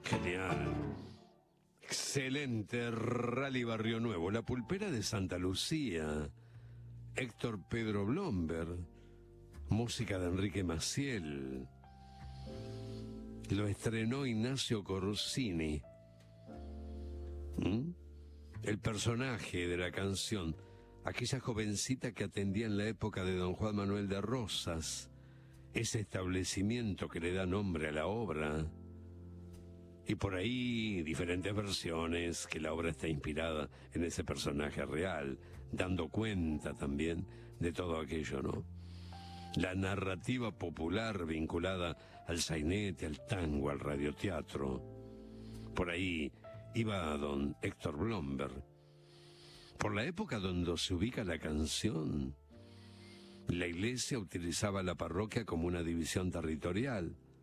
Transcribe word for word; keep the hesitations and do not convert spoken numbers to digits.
Genial. Excelente. Rally Barrio Nuevo. La Pulpera de Santa Lucía. Héctor Pedro Blomberg. Música de Enrique Maciel. Lo estrenó Ignacio Corsini. ¿Mm? El personaje de la canción, aquella jovencita que atendía en la época de don Juan Manuel de Rosas, ese establecimiento que le da nombre a la obra. Y por ahí diferentes versiones que la obra está inspirada en ese personaje real, dando cuenta también de todo aquello, ¿no? La narrativa popular vinculada al sainete, al tango, al radioteatro. Por ahí iba don Héctor Blomberg. Por la época donde se ubica la canción, la iglesia utilizaba la parroquia como una división territorial.